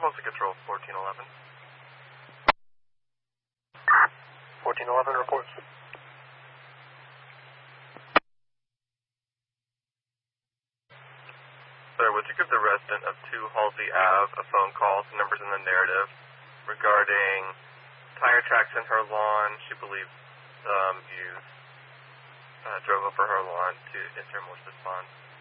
Halsey Control, 1411. 1411 reports. Sir, would you give the resident of 2 Halsey Ave a phone call to numbers in the narrative regarding tire tracks in her lawn? She believes you drove over her lawn to enter Morse's Pond.